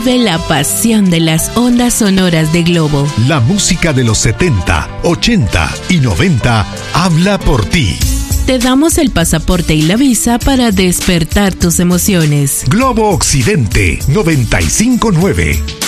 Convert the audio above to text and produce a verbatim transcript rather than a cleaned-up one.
Vive la pasión de las ondas sonoras de Globo. La música de los setenta, ochenta y noventa habla por ti. Te damos el pasaporte y la visa para despertar tus emociones. Globo Occidente noventa y cinco punto nueve.